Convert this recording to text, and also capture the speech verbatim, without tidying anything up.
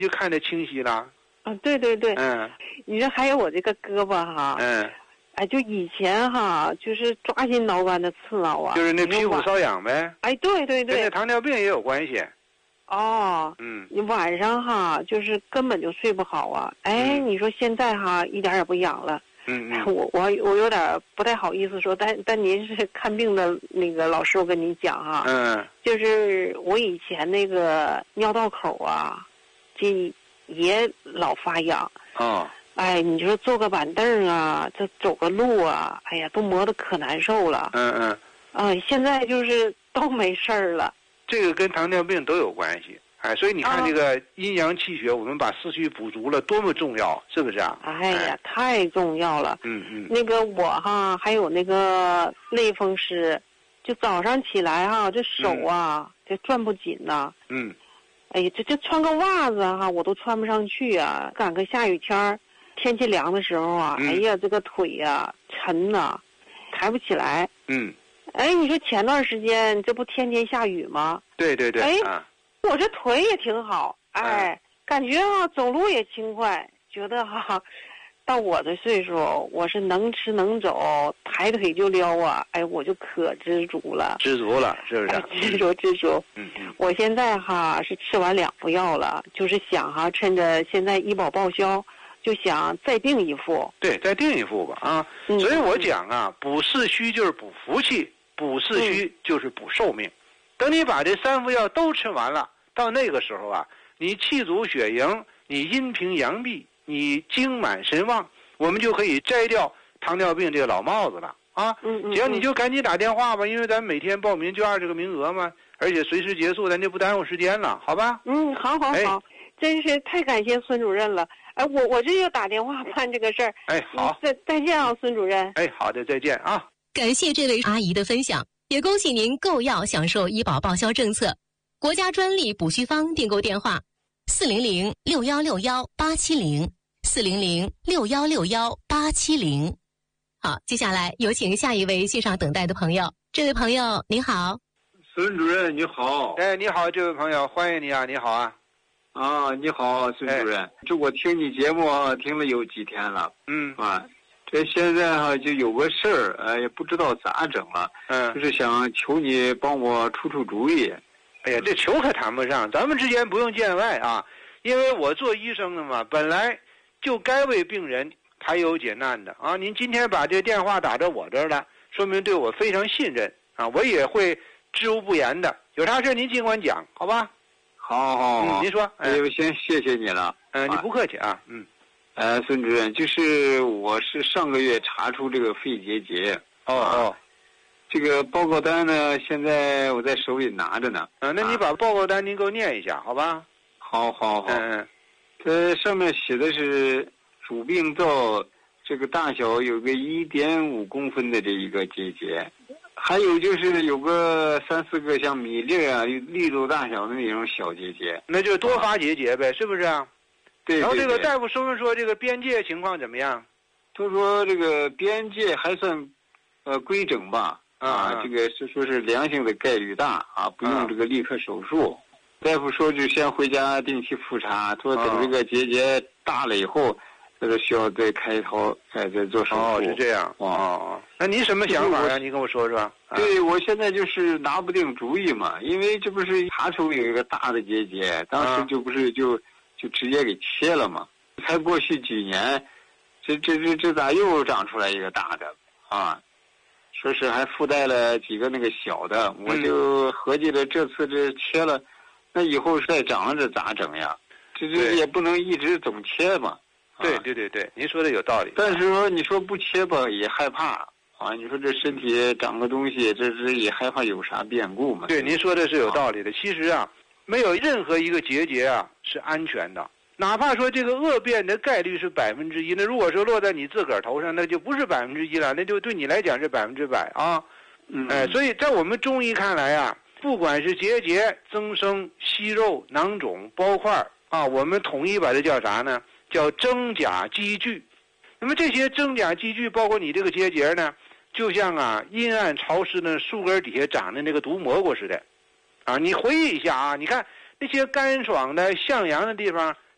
就看得清晰了。 啊，对对对， 嗯， 你说还有我这个胳膊哈， 嗯， 哎，就以前哈，就是抓心挠肝的刺挠啊， 就是那皮肤瘙痒呗。 哎，对对对， 跟那糖尿病也有关系。 哦， 嗯， 你晚上哈，就是根本就睡不好啊。哎， 嗯、 你说现在哈，一点也不痒了。 嗯嗯， 我我我有点不太好意思说，但但您是看病的那个老师，我跟你讲哈， 嗯， 就是我以前那个尿道口啊，这也老发痒。 哦， 哎，你说坐个板凳啊，这走个路啊，哎呀，都磨得可难受了。 嗯嗯， 啊，现在就是都没事儿了。 这个跟糖尿病都有关系。哎，所以你看这个阴阳气血，我们把四虚补足了，多么重要，是不是啊？ 哎呀，哎太重要了。 嗯嗯。 那个我哈，还有那个类风湿，就早上起来哈，这手啊，嗯、这转不紧呐。 嗯。 哎呀，这这穿个袜子哈，我都穿不上去啊。赶个下雨天儿，天气凉的时候啊， 嗯、 哎呀，这个腿呀沉呐，抬不起来。 嗯。 哎，你说前段时间这不天天下雨吗？ 对对对。 哎。 啊我这腿也挺好，哎，嗯、感觉啊走路也轻快，觉得哈、啊，到我这岁数，我是能吃能走，抬腿就撩啊，哎，我就可知足了， 知足了，是不是？ 哎、知足知足。 嗯嗯。 我现在哈是吃完两副药了，就是想哈趁着现在医保报销，就想再订一副。 对，再订一副吧啊！嗯、所以我讲啊，补肾虚就是补福气，补肾虚就是补寿命。嗯等你把这三副药都吃完了，到那个时候啊，你气足血盈，你阴平阳闭，你精满神旺，我们就可以摘掉糖尿病这个老帽子了啊！ 嗯嗯， 只要你就赶紧打电话吧，因为咱每天报名就二十个名额嘛，而且随时结束，咱就不耽误时间了，好吧？ 嗯，好好好，哎、真是太感谢孙主任了。哎，我我这就打电话办这个事儿。 哎，好， 再再见啊，孙主任。 哎，好的，再见啊！ 感谢这位阿姨的分享。也恭喜您购药享受医保报销政策，国家专利补虚方订购电话：四零零六幺六幺八七零，四零零六幺六幺八七零。好，接下来有请下一位线上等待的朋友。这位朋友您好。 孙主任你好。 哎，你好，这位朋友，欢迎你啊，你好啊。 啊，你好，孙主任。哎、这我听你节目听了有几天了。 嗯啊。这现在哈就有个事儿，哎，也不知道咋整了。 嗯， 就是想求你帮我出出主意。 哎呀，这求可谈不上，咱们之间不用见外啊，因为我做医生的嘛，本来就该为病人排忧解难的啊。您今天把这电话打到我这儿来，说明对我非常信任啊，我也会知无不言的。有啥事您尽管讲，好吧？ 好好好， 嗯，您说。 哎呦，先谢谢你了。 嗯、呃，你不客气啊，嗯。 呃，孙主任，就是我是上个月查出这个肺结节。 哦哦， 这个报告单呢，现在我在手里拿着呢。 嗯、呃，那你把报告单您给我念一下，好吧？ 好，好，好。 嗯， 这上面写的是主病灶这个大小有个一点五公分的这一个结节，还有就是有个三四个像米粒啊、粒度大小的那种小结节， 那就是多发结节呗，啊、是不是啊？ 对， 然后这个大夫说没说这个边界情况怎么样？ 他说这个边界还算，呃，规整吧。啊，啊这个是说是良性的概率大啊，不用这个立刻手术。啊、大夫说就先回家定期复查，说等这个结节大了以后，这个需要再开刀，再再做手术。 哦，是这样。哦，那您什么想法呀？你跟我说说。 啊、对，我现在就是拿不定主意嘛，因为这不是查出有一个大的结节，当时就不是就。啊就直接给切了嘛，才过去几年，这这这这咋又长出来一个大的啊？说是还附带了几个那个小的，我就合计着这次这切了，那以后再长这咋整呀？这这也不能一直总切嘛。 啊、对对对对，您说的有道理。 但是说你说不切吧也害怕啊，你说这身体长个东西，这这也害怕有啥变故嘛。 对，您说的是有道理的。啊、其实啊。没有任何一个结节啊是安全的，哪怕说这个恶变的概率是百分之一，那如果说落在你自个儿头上，那就不是百分之一了，那就对你来讲是百分之百啊。 嗯， 哎，所以在我们中医看来啊，不管是结节、增生、息肉、囊肿、包块啊，我们统一把这叫啥呢？叫真假积聚。那么这些真假积聚，包括你这个结节呢，就像啊阴暗潮湿的树根底下长的那个毒蘑菇似的。啊，你回忆一下啊，你看那些干爽的向阳的地方，